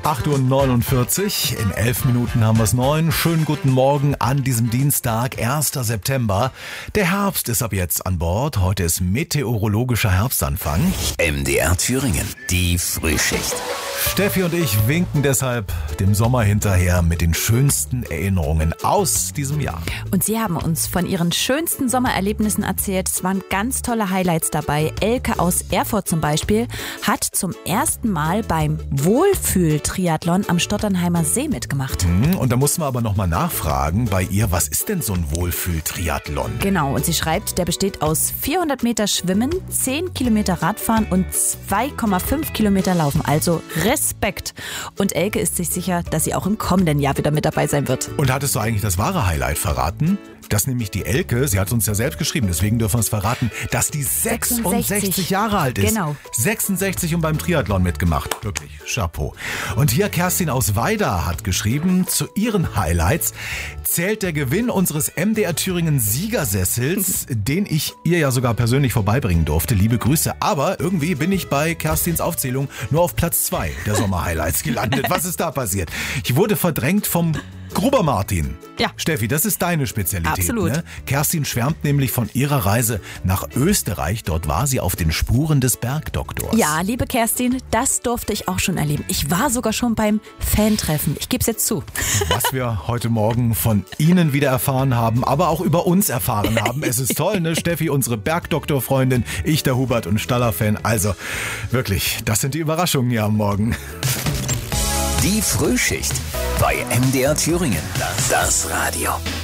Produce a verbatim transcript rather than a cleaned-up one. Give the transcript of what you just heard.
acht Uhr neunundvierzig, in elf Minuten haben wir es neun. Schönen guten Morgen an diesem Dienstag, ersten September. Der Herbst ist ab jetzt an Bord. Heute ist meteorologischer Herbstanfang. M D R Thüringen, die Frühschicht. Steffi und ich winken deshalb dem Sommer hinterher mit den schönsten Erinnerungen aus diesem Jahr. Und Sie haben uns von Ihren schönsten Sommererlebnissen erzählt. Es waren ganz tolle Highlights dabei. Elke aus Erfurt zum Beispiel hat zum ersten Mal beim Wohlfühl-Triathlon am Stotternheimer See mitgemacht. Und da mussten wir aber nochmal nachfragen bei ihr, was ist denn so ein Wohlfühl-Triathlon? Genau, und sie schreibt, der besteht aus vierhundert Meter Schwimmen, zehn Kilometer Radfahren und zwei Komma fünf Kilometer Laufen. Also Respekt. Und Elke ist sich sicher, dass sie auch im kommenden Jahr wieder mit dabei sein wird. Und hattest du eigentlich das wahre Highlight verraten? Dass nämlich die Elke, sie hat uns ja selbst geschrieben, deswegen dürfen wir es verraten, dass die sechsundsechzig, sechsundsechzig Jahre alt ist. Genau. sechsundsechzig und beim Triathlon mitgemacht. Wirklich, Chapeau. Und hier Kerstin aus Weida hat geschrieben, zu ihren Highlights zählt der Gewinn unseres M D R Thüringen Siegersessels, den ich ihr ja sogar persönlich vorbeibringen durfte. Liebe Grüße. Aber irgendwie bin ich bei Kerstins Aufzählung nur auf Platz zwei der Sommer-Highlights gelandet. Was ist da passiert? Ich wurde verdrängt vom Gruber Martin. Ja. Steffi, das ist deine Spezialität. Absolut. Ne? Kerstin schwärmt nämlich von ihrer Reise nach Österreich. Dort war sie auf den Spuren des Bergdoktors. Ja, liebe Kerstin, das durfte ich auch schon erleben. Ich war sogar schon beim Fan-Treffen. Ich gebe es jetzt zu. Was wir heute Morgen von Ihnen wieder erfahren haben, aber auch über uns erfahren haben. Es ist toll, ne? Steffi, unsere Bergdoktor-Freundin, ich, der Hubert und Staller-Fan. Also wirklich, das sind die Überraschungen hier am Morgen. Die Frühschicht bei M D R Thüringen. Das Radio.